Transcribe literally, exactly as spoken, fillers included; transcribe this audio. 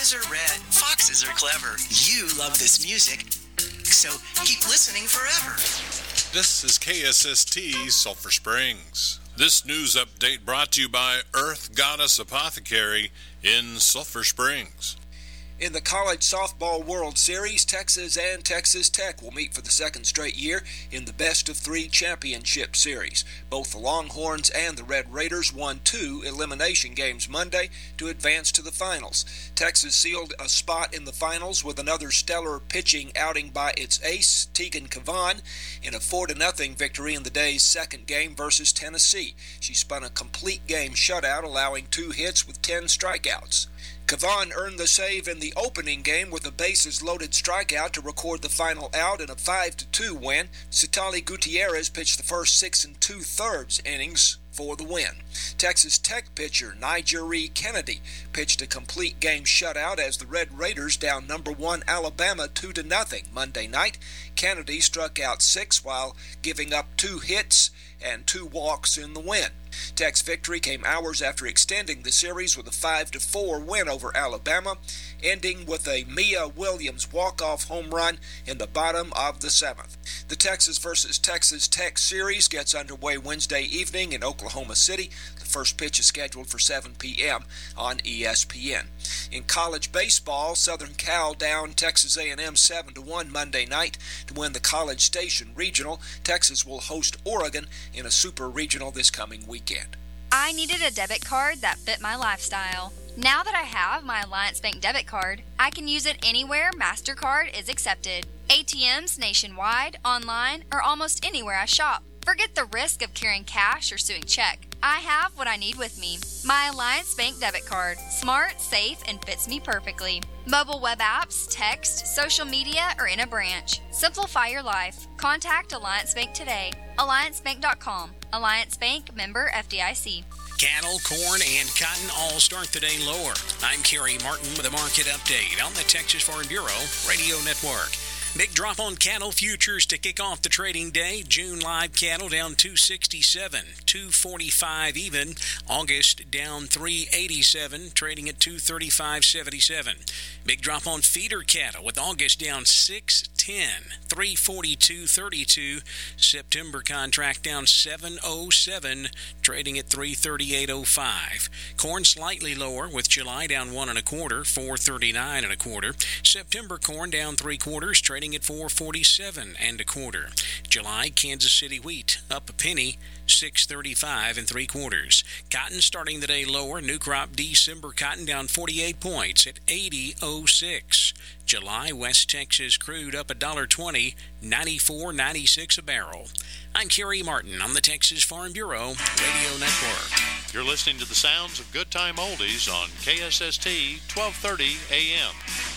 Roses are red, foxes are clever. You love this music, so keep listening forever. This is K S S T Sulphur Springs. This news update brought to you by Earth Goddess Apothecary in Sulphur Springs. In the College Softball World Series, Texas and Texas Tech will meet for the second straight year in the Best of Three Championship Series. Both the Longhorns and the Red Raiders won two elimination games Monday to advance to the finals. Texas sealed a spot in the finals with another stellar pitching outing by its ace, Tegan Cavan, in a four to nothing victory in the day's second game versus Tennessee. She spun a complete game shutout, allowing two hits with ten strikeouts. Cavan earned the save in the opening game with a bases-loaded strikeout to record the final out in a five to two win. Citali Gutierrez pitched the first six and two-thirds innings for the win. Texas Tech pitcher Nigeri Kennedy pitched a complete game shutout as the Red Raiders down number one Alabama two to nothing Monday night. Kennedy struck out six while giving up two hits and two walks in the win. Tech's victory came hours after extending the series with a five to four win over Alabama, ending with a Mia Williams walk-off home run in the bottom of the seventh. The Texas versus Texas Tech series gets underway Wednesday evening in Oklahoma City. The first pitch is scheduled for seven p.m. on E S P N. In college baseball, Southern Cal down Texas A and M seven to one Monday night to win the College Station Regional. Texas will host Oregon in a super regional this coming weekend. I needed a debit card that fit my lifestyle. Now that I have my Alliance Bank debit card, I can use it anywhere MasterCard is accepted. A T Ms nationwide, online, or almost anywhere I shop. Forget the risk of carrying cash or suing check. I have what I need with me. My Alliance Bank debit card. Smart, safe, and fits me perfectly. Mobile web apps, text, social media, or in a branch. Simplify your life. Contact Alliance Bank today. alliance bank dot com. Alliance Bank, member F D I C. Cattle, corn, and cotton all start the day lower. I'm Kerry Martin with a market update on the Texas Farm Bureau Radio Network. Big drop on cattle futures to kick off the trading day. June live cattle down two sixty-seven, two forty-five even. August down three eighty-seven, trading at two thirty-five seventy-seven. Big drop on feeder cattle with August down six ten, three forty-two thirty-two. September contract down seven oh seven, trading at three thirty-eight oh five. Corn slightly lower with July down one and a quarter, four thirty-nine and a quarter. September corn down three quarters, trading at four forty-seven and a quarter. July Kansas City wheat up a penny, six thirty-five and three quarters. Cotton starting the day lower. New crop December cotton down forty-eight points at eighty oh six. July West Texas crude up one dollar twenty, ninety-four ninety-six a barrel. I'm Kerry Martin on the Texas Farm Bureau Radio Network. You're listening to the sounds of Good Time Oldies on K S S T twelve thirty A M.